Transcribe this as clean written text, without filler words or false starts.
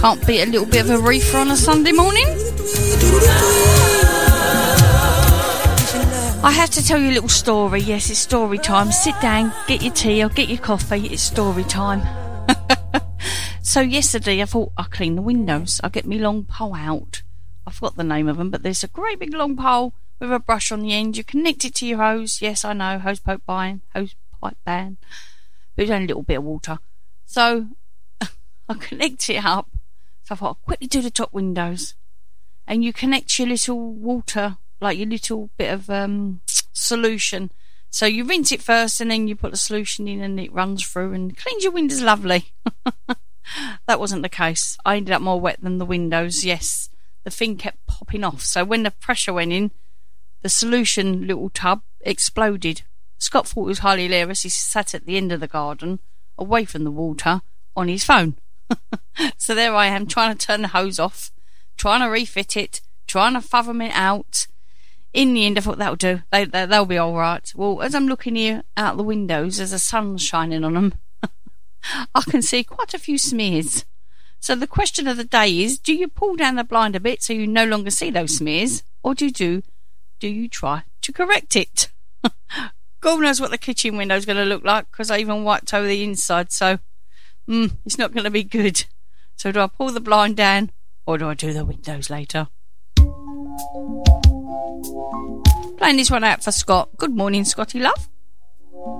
Can't beat a little bit of a reefer on a Sunday morning. I have to tell you a little story. Yes, it's story time. Sit down, get your tea or get your coffee. It's story time. So yesterday I thought I'd clean the windows. I'll get me long pole out. I forgot the name of them, but there's a great big long pole with a brush on the end. You connect it to your hose. Yes, I know, hose pipe ban. But it's only a little bit of water. So I connect it up. So I thought I'll quickly do the top windows. And you connect your little water, like your little bit of solution. So you rinse it first and then you put the solution in and it runs through and cleans your windows lovely. That wasn't the case. I ended up more wet than the windows. Yes, the thing kept popping off. So when the pressure went in, the solution little tub exploded. Scott thought it was highly hilarious. He sat at the end of the garden, away from the water, on his phone. So there I am, trying to turn the hose off, trying to refit it, trying to fathom it out. In the end, I thought that'll do. They'll be all right. Well, as I'm looking here out the windows, as the sun's shining on them, I can see quite a few smears. So the question of the day is, do you pull down the blind a bit so you no longer see those smears, or do you try to correct it? God knows what the kitchen window's going to look like, because I even wiped over the inside, so it's not going to be good. So do I pull the blind down, or do I do the windows later? Playing this one out for Scott. Good morning, Scotty love.